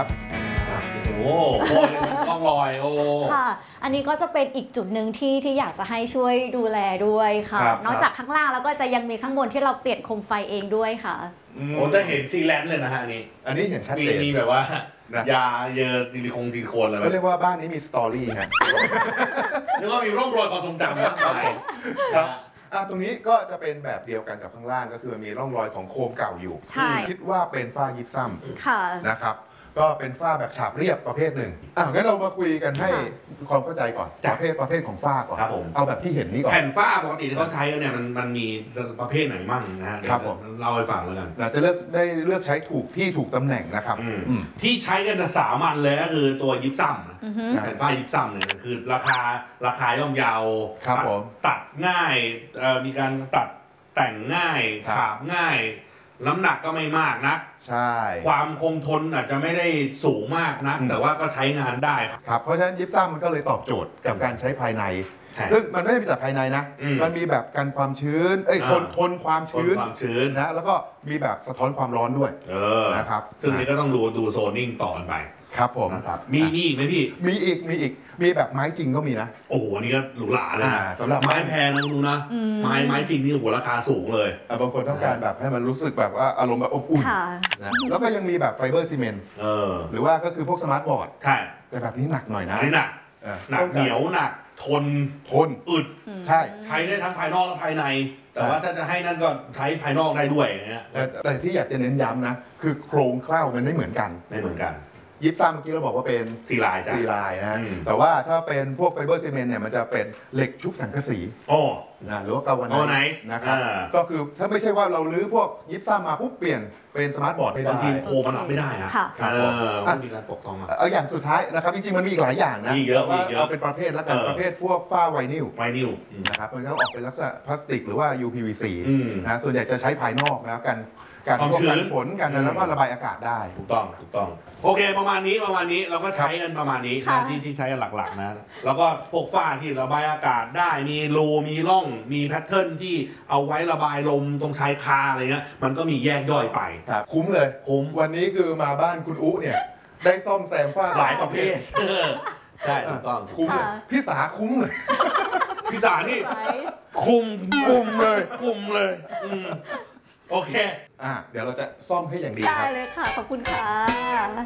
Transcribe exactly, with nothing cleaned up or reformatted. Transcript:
ครับโอ้โหต้องลอยโอ้ค่ะอันนี้ก็จะเป็นอีกจุดหนึ่งที่ที่อยากจะให้ช่วยดูแลด้วยค่ะนอกจากข้างล่างแล้วก็จะยังมีข้างบนที่เราเปลี่ยนโคมไฟเองด้วยค่ะโอ้จะเห็นซีแลนด์เลยนะฮะอันนี้อันนี้เห็นชัดเจนมีแบบว่ายาเยอะซิลิโคนซิลิโคนอะไรก็เรียกว่าบ้านนี้มีสตอรี่ฮะแล้วก็มีร่องรอยความทรงจำนะครับครับอ่ะตรงนี้ก็จะเป็นแบบเดียวกันกับข้างล่างก็คือมีร่องรอยของโคมเก่าอยู่คิดว่าเป็นฝ้ายิปซัมนะครับก็เป็นฝ้าแบบฉาบเรียบประเภทหนึ่งอ่ะงั้นเรามาคุยกันให้ความเข้าใจก่อนประเภทประเภทของฝ้าก่อนเอาแบบที่เห็นนี้ก่อนแผ่นฝ้าปกติที่เขาใช้กันเนี่ยมันมันมีประเภทไหนมั่งนะฮะครับผมเล่าให้ฟังแล้วกันเราจะเลือกได้เลือกใช้ถูกที่ถูกตำแหน่งนะครับที่ใช้กันสามัญเลยก็คือตัวยิปซัมแผ่นฝ้ายิปซัมเนี่ยคือราคาราคาย่อมเยาตัดง่ายมีการตัดแต่งง่ายฉาบง่ายน้ำหนักก็ไม่มากนักใช่ความคงทนอาจจะไม่ได้สูงมากนักแต่ว่าก็ใช้งานได้ครับเพราะฉะนั้นยิปซัมมันก็เลยตอบโจทย์กับการใช้ภายในซึ่งมันไม่ได้มีแต่ภายในนะมันมีแบบกันความชื้นเอ้ยทนทนความชื้นนะแล้วก็มีแบบสะท้อนความร้อนด้วยเออนะครับซึ่งนี้ก็ต้องดูดูโซนิ่งต่อไปครับผมนะครับมีมีอีกไหมพี่มีอีกมีอีกมีแบบไม้จริงก็มีนะโอ้โหนี่ก็หรูหราเลยสำหรับไม้แพงนะดูนะไม้ไม้จริงนี่โอ้โหราคาสูงเลยบางคนต้องการแบบให้มันรู้สึกแบบว่าอารมณ์แบบอบอุ่นนะแล้วก็ยังมีแบบไฟเบอร์ซีเมนต์หรือว่าก็คือพวกสมาร์ทบอร์ดใช่แต่แบบนี้หนักหน่อยนะนี่หนักหนักเหนียวหนักทนทนอึดใช่ใช้ได้ทั้งภายนอกและภายในแต่ว่าถ้าจะให้นั่นก็ใช้ภายนอกได้ด้วยเนี่ยแต่ที่อยากจะเน้นย้ำนะคือโครงเคล้ามันไม่เหมือนกันไม่เหมือนกันยิปซัมเมื่อกี้เราบอกว่าเป็นซีลายซีลายนะแต่ว่าถ้าเป็นพวกไฟเบอร์ซีเมนต์เนี่ยมันจะเป็นเหล็กชุบสังกะสีโอ้นะหรือว่ากาวาไนซ์นะครับก็คือถ้าไม่ใช่ว่าเราลื้อพวกยิปซัมมาปุ๊บเปลี่ยนเป็นสมาร์ทบอร์ดไม่ได้บางทีโคมันรับไม่ได้อะครับมีการปกครองเอาอย่างสุดท้ายนะครับจริงๆมันมีอีกหลายอย่างนะแต่ว่าเอาเป็นประเภทแล้วกันประเภทพวกฝ้าไวนิลไวนิลนะครับมันก็ออกเป็นลักษณะพลาสติกหรือว่า ยู พี วี ซี นะส่วนใหญ่จะใช้ภายนอกนะกันการป้องกันฝนกันแล้วก็ระบายอากาศได้ถูกต้องถูกต้องโอเคประมาณนี้ประมาณนี้เราก็ใช้กันประมาณนี้นะที่ที่ใช้กันหลักๆนะแล้วก็พวกฝ้าที่ระบายอากาศได้มีรูมีร่องมีแพทเทิร์นที่เอาไว้ระบายลมตรงชายคาอะไรเงี้ยมันก็มีแยกย่อยไปครับคุ้มเลยคุ้มวันนี้คือมาบ้านคุณอุ๊เนี่ยได้ซ่อมแซมฝ้าหลายประเภทใช่ถูกต้องคุ้มเลยพี่สาคุ้มเลยพี่สานี่คุ้มคุ้มเลยคุ้มเลยโอเคอ่ะเดี๋ยวเราจะซ่อมให้อย่างดีได้เลยค่ะขอบคุณค่ะ